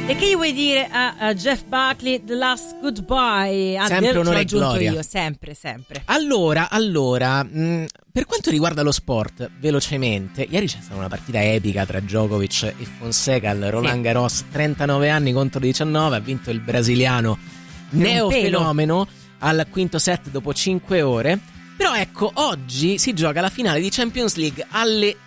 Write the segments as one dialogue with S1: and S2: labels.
S1: E che gli vuoi dire a Jeff Buckley, The Last Goodbye?
S2: Sempre onore e gloria.
S1: Io, sempre.
S2: Allora, per quanto riguarda lo sport, velocemente, ieri c'è stata una partita epica tra Djokovic e Fonseca al Roland Garros, 39 anni contro 19, ha vinto il brasiliano neofenomeno al quinto set dopo 5 ore. Però ecco, oggi si gioca la finale di Champions League alle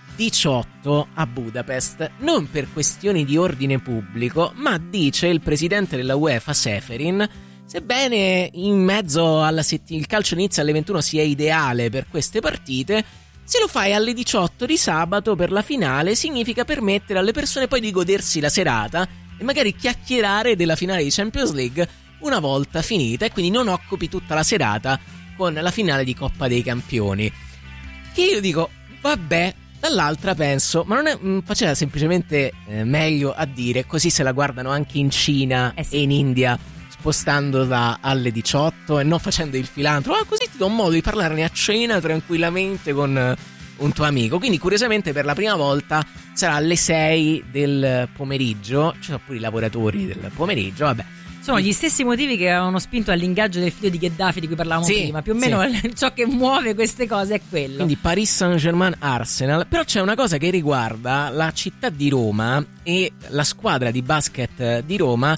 S2: 18 a Budapest, non per questioni di ordine pubblico, ma dice il presidente della UEFA Seferin, sebbene in mezzo alla il calcio inizia alle 21 sia ideale per queste partite, se lo fai alle 18 di sabato per la finale significa permettere alle persone poi di godersi la serata e magari chiacchierare della finale di Champions League una volta finita, e quindi non occupi tutta la serata con la finale di Coppa dei Campioni. Che io dico, vabbè. Dall'altra penso, ma non faceva semplicemente meglio a dire, così se la guardano anche in Cina e in India, spostandola alle 18 e non facendo il filantropo, così ti do un modo di parlarne a cena tranquillamente con un tuo amico. Quindi curiosamente per la prima volta sarà alle 6 del pomeriggio, ci sono pure i lavoratori del pomeriggio, vabbè.
S1: Sono gli stessi motivi che avevano spinto all'ingaggio del figlio di Gheddafi di cui parlavamo prima, più o meno ciò che muove queste cose è quello.
S2: Quindi Paris Saint-Germain Arsenal. Però c'è una cosa che riguarda la città di Roma e la squadra di basket di Roma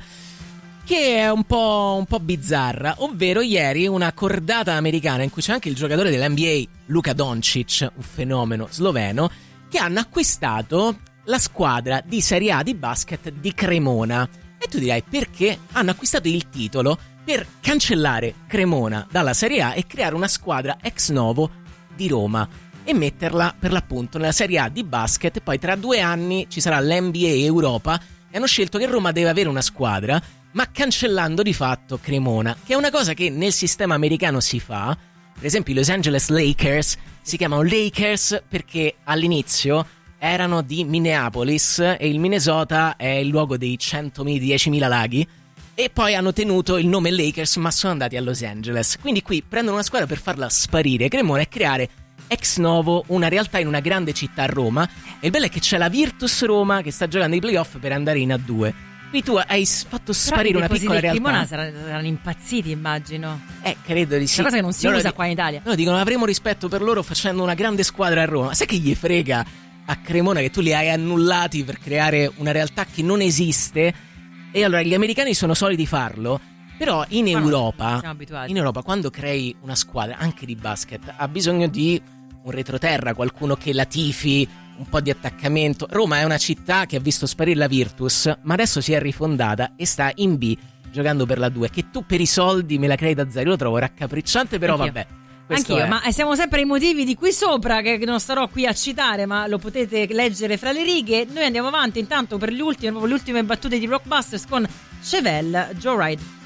S2: che è un po' bizzarra, ovvero ieri una cordata americana in cui c'è anche il giocatore dell'NBA Luka Doncic, un fenomeno sloveno, che hanno acquistato la squadra di Serie A di basket di Cremona. E tu dirai, perché? Hanno acquistato il titolo per cancellare Cremona dalla Serie A e creare una squadra ex novo di Roma e metterla per l'appunto nella Serie A di basket. Poi tra 2 anni ci sarà l'NBA Europa e hanno scelto che Roma deve avere una squadra, ma cancellando di fatto Cremona, che è una cosa che nel sistema americano si fa. Per esempio i Los Angeles Lakers si chiamano Lakers perché all'inizio erano di Minneapolis e il Minnesota è il luogo dei 10.000 laghi, e poi hanno tenuto il nome Lakers ma sono andati a Los Angeles. Quindi qui prendono una squadra per farla sparire Cremona e creare ex novo una realtà in una grande città a Roma. E il bello è che c'è la Virtus Roma che sta giocando i playoff per andare in A2. Quindi tu hai fatto sparire una piccola realtà.
S1: Cremona saranno impazziti, immagino.
S2: Credo di sì.
S1: Una cosa che non si usa qua in Italia.
S2: No, dicono avremo rispetto per loro facendo una grande squadra a Roma. Sai che gli frega a Cremona che tu li hai annullati per creare una realtà che non esiste? E allora gli americani sono soliti farlo, però in Europa quando crei una squadra anche di basket ha bisogno di un retroterra, qualcuno che la tifi, un po' di attaccamento. Roma è una città che ha visto sparire la Virtus, ma adesso si è rifondata e sta in B giocando per la 2. Che tu per i soldi me la crei da zero, lo trovo raccapricciante, però vabbè.
S1: Anch'io, ma siamo sempre ai motivi di qui sopra, che non starò qui a citare, ma lo potete leggere fra le righe. Noi andiamo avanti intanto per le ultime battute di Rockbusters con Chevelle, Joe Ride.